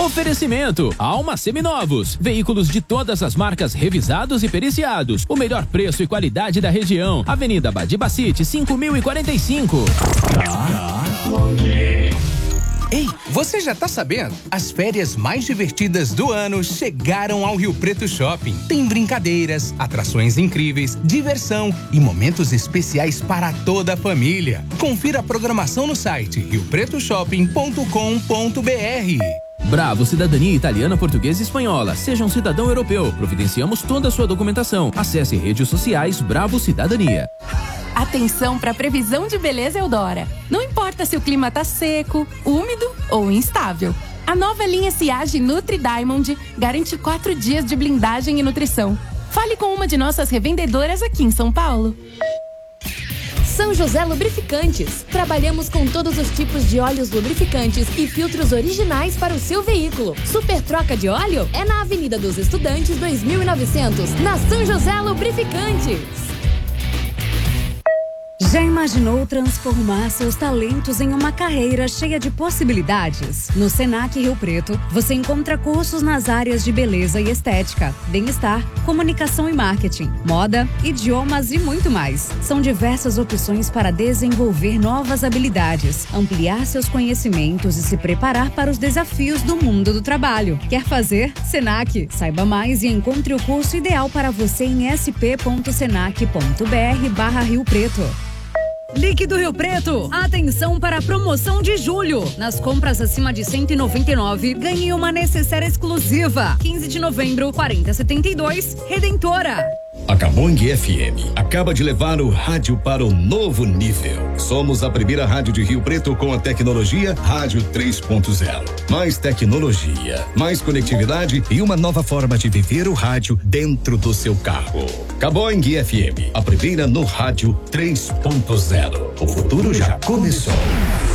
Oferecimento: Alma Seminovos. Veículos de todas as marcas revisados e periciados. O melhor preço e qualidade da região. Avenida Badibacite, 5045. Ei, você já tá sabendo? As férias mais divertidas do ano chegaram ao Rio Preto Shopping. Tem brincadeiras, atrações incríveis, diversão e momentos especiais para toda a família. Confira a programação no site riopretoShopping.com.br. Bravo Cidadania Italiana, Portuguesa e Espanhola. Seja um cidadão europeu. Providenciamos toda a sua documentação. Acesse redes sociais Bravo Cidadania. Atenção para a previsão de beleza Eudora. Não importa se o clima tá seco, úmido ou instável. A nova linha Siage Nutri Diamond garante 4 dias de blindagem e nutrição. Fale com uma de nossas revendedoras aqui em São Paulo. São José Lubrificantes. Trabalhamos com todos os tipos de óleos lubrificantes e filtros originais para o seu veículo. Super troca de óleo é na Avenida dos Estudantes 2900, na São José Lubrificantes. Já imaginou transformar seus talentos em uma carreira cheia de possibilidades? No Senac Rio Preto, você encontra cursos nas áreas de beleza e estética, bem-estar, comunicação e marketing, moda, idiomas e muito mais. São diversas opções para desenvolver novas habilidades, ampliar seus conhecimentos e se preparar para os desafios do mundo do trabalho. Quer fazer? Senac. Saiba mais e encontre o curso ideal para você em sp.senac.br/Rio Preto. Líquido Rio Preto, atenção para a promoção de julho. Nas compras acima de 199, ganhe uma necessaire exclusiva. 15 de novembro, 4072, Redentora. A Cabong FM acaba de levar o rádio para um novo nível. Somos a primeira rádio de Rio Preto com a tecnologia Rádio 3.0. Mais tecnologia, mais conectividade e uma nova forma de viver o rádio dentro do seu carro. Cabong FM, a primeira no Rádio 3.0. O futuro já começou.